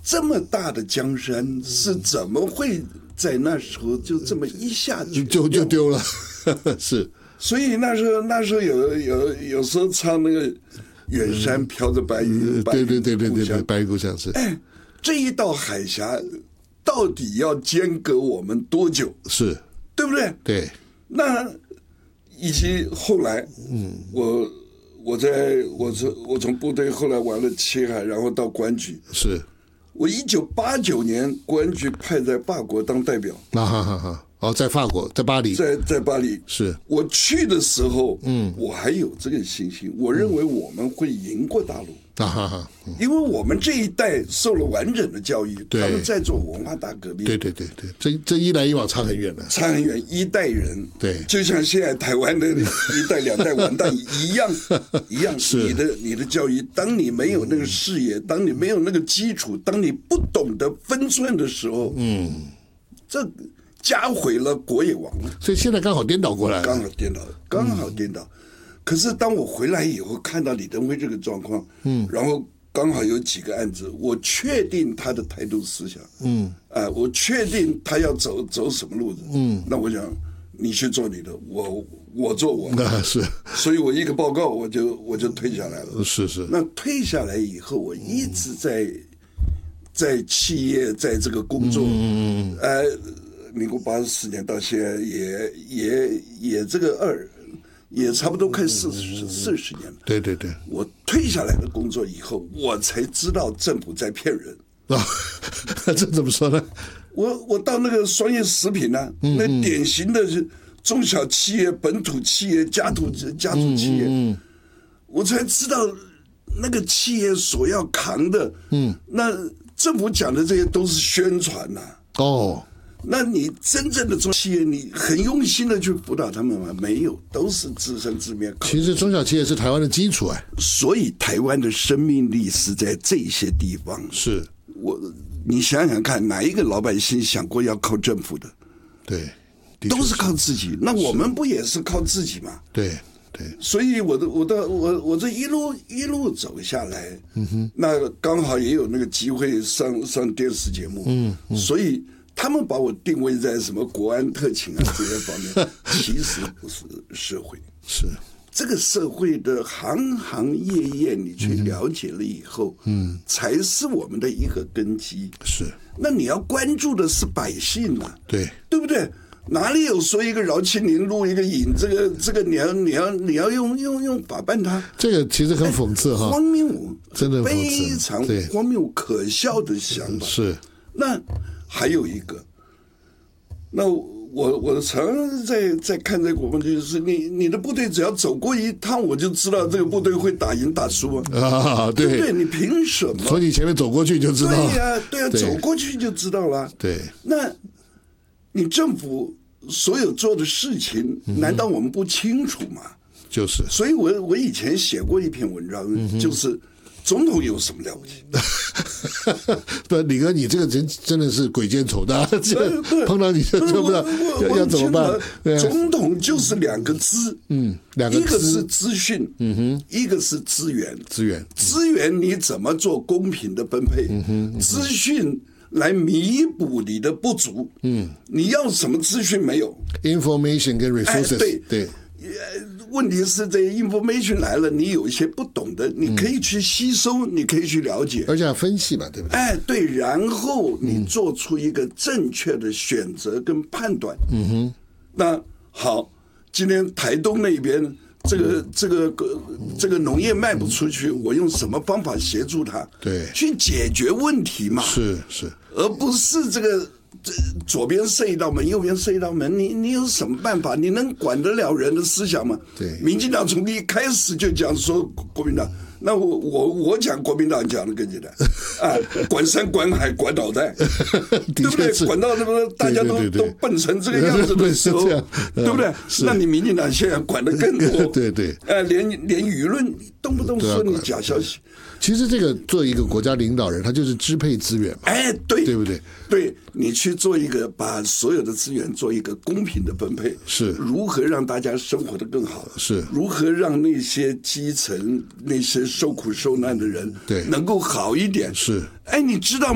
这么大的江山是怎么会在那时候就这么一下就丢了？是， 所以那时候有时候唱那个远山飘着白云， 对，白云故乡是。 哎，这一道海峡到底要间隔我们多久？ 是， 对不对？ 对。 那以及后来，我从部队后来完了七海，然后到公安局。 是， 我1989年公安局派在法国当代表。 在法国，在巴黎， 在巴黎。 是我去的时候，我还有这个信心，我认为我们会赢过大陆。因为我们这一代受了完整的教育，他们在做文化大革命。 对，这一来一往差很远了， 差很远，一代人。 对， 就像现在台湾的一代两代完蛋一样。 是你的教育，当你没有那个视野，当你没有那个基础，当你不懂得分寸的时候，这家毁了，国也亡了。 所以现在刚好颠倒过来了， 刚好颠倒。可是当我回来以后，看到李登辉这个状况，然后刚好有几个案子，我确定他的台独思想，我确定他要走什么路子，那我想你去做你的，我做我的， 是， 所以我一个报告我就退下来了， 是。那退下来以后，我一直在企业在这个工作，民国84年到现在也这个也差不多快40年了。 对。 我退下来的工作以后，我才知道政府在骗人。 这怎么说呢？ 我到那个商业食品呢，那典型的是中小企业、本土企业、家族企业，我才知道那个企业所要扛的，那政府讲的这些都是宣传呐。那你真正的中企业，你很用心的去辅导他们吗？没有，都是自生自灭。 其实中小企业是台湾的基础所以台湾的生命力是在这些地方。 是你想想看，哪一个老百姓想过要靠政府的？ 对， 都是靠自己。那我们不也是靠自己吗？ 对。 所以我这一路走下来，那刚好也有那个机会上电视节目，所以他们把我定位在什么国安特勤啊这些方面，其实不是社会， 是这个社会的行行业业，你去了解了以后，才是我们的一个根基。 是， 那你要关注的是百姓啊， 对不对？哪里有说一个饶庆林录一个影，这个你要用法办他？ 这个其实很讽刺荒谬， 真的非常荒谬可笑的想法。 是。 那还有一个，那我常在看这个国防军事，你的部队只要走过一趟，我就知道这个部队会打赢打输对不对？你凭什么从你前面走过去就知道？ 对呀，走过去就知道了。 对， 那你政府所有做的事情，难道我们不清楚吗？ 就是， 所以我以前写过一篇文章，就是总统有什么了不起？ 不，李哥，你这个人真的是鬼见愁大，碰到你就不知道要怎么办。 总统就是两个资，一个是资讯，一个是资源。资源你怎么做公平的分配？资讯来弥补你的不足。你要什么资讯没有 ？information 跟 resources，对。 问题是这 information 来了，你有一些不懂的，你可以去吸收，你可以去了解， 而且要分析嘛，对不对？ 对，然后你做出一个正确的选择跟判断。那好，今天台东那边这个农业卖不出去，我用什么方法协助他？ 对， 去解决问题嘛。 是， 而不是这个。左边设一道门，右边设一道门，你有什么办法？你能管得了人的思想吗？ 对， 民进党从一开始就讲说国民党，那我讲国民党讲的更简单管山管海管脑袋，对不对？管到那个大家都笨成这个样子的时候，对不对？那你民进党现在管得更多， 对， 连舆论动不动说你假消息。 其实这个做一个国家领导人，他就是支配资源嘛，对不对？ 对，你去做一个把所有的资源做一个公平的分配， 是如何让大家生活得更好， 是如何让那些基层那些受苦受难的人能够好一点， 是。 你知道吗？